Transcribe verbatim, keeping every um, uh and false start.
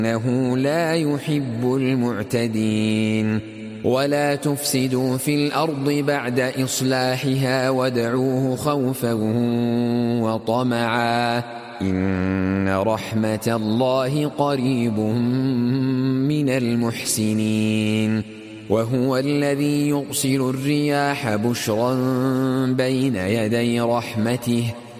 إنه لا يحب المعتدين. ولا تفسدوا في الأرض بعد إصلاحها وادعوه خوفا وطمعا إن رحمة الله قريب من المحسنين. وهو الذي يرسل الرياح بشرا بين يدي رحمته